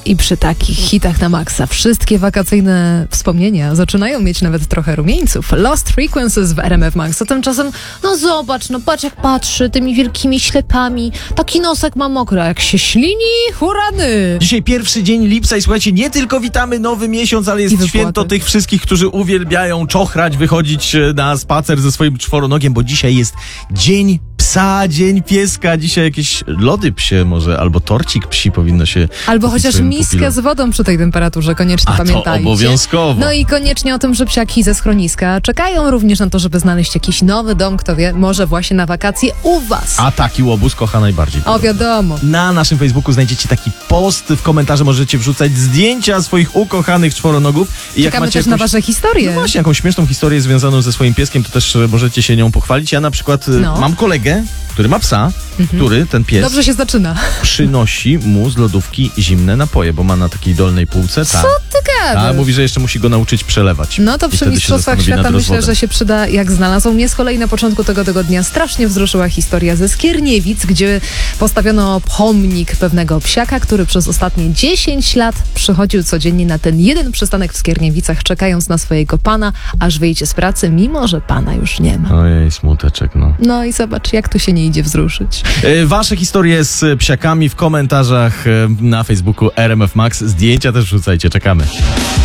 I przy takich hitach na maksa wszystkie wakacyjne wspomnienia zaczynają mieć nawet trochę rumieńców. Lost Frequencies w RMF Max. A tymczasem, no zobacz, no patrz jak patrzy tymi wielkimi ślepami. Taki nosek ma mokry, a jak się ślini, hurany! Dzisiaj pierwszy dzień lipca i słuchajcie, nie tylko witamy nowy miesiąc, ale jest święto tych wszystkich, którzy uwielbiają czochrać, wychodzić na spacer ze swoim czworonogiem, bo dzisiaj jest dzień psa, dzień pieska. Dzisiaj jakieś lody psie może, albo torcik psi powinno się... Albo chociaż miskę z wodą przy tej temperaturze, koniecznie pamiętajcie. To obowiązkowo. No i koniecznie o tym, że psiaki ze schroniska czekają również na to, żeby znaleźć jakiś nowy dom, kto wie, może właśnie na wakacje u was. A taki łobuz kocha najbardziej. O, wiadomo. Na naszym Facebooku znajdziecie taki post, w komentarze możecie wrzucać zdjęcia swoich ukochanych czworonogów. I czekamy jak macie też na wasze historie. No właśnie, jakąś śmieszną historię związaną ze swoim pieskiem, to też możecie się nią pochwalić. Ja na przykład mam kolegę, który ma psa, który, ten pies... Dobrze się zaczyna. Przynosi mu z lodówki zimne napoje, bo ma na takiej dolnej półce. Co ty gadasz? A mówi, że jeszcze musi go nauczyć przelewać. No to przy Mistrzostwach Świata myślę, że się przyda, jak znalazł. Mnie z kolei na początku tego tygodnia strasznie wzruszyła historia ze Skierniewic, gdzie postawiono pomnik pewnego psiaka, który przez ostatnie 10 lat przychodził codziennie na ten jeden przystanek w Skierniewicach, czekając na swojego pana, aż wyjdzie z pracy, mimo że pana już nie ma. Ojej, smuteczek, no. No i zobacz, jak tu się nie idzie wzruszyć. Wasze historie z psiakami w komentarzach na Facebooku RMF Max. Zdjęcia też wrzucajcie, czekamy.